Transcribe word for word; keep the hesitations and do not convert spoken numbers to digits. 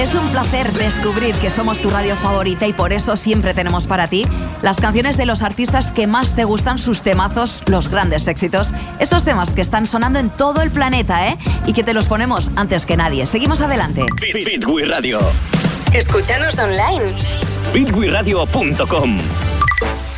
Es un placer descubrir que somos tu radio favorita y por eso siempre tenemos para ti las canciones de los artistas que más te gustan, sus temazos, los grandes éxitos, esos temas que están sonando en todo el planeta, ¿eh? Y que te los ponemos antes que nadie. Seguimos adelante. Fit, Fit We Radio. Escúchanos online. fit we radio punto com.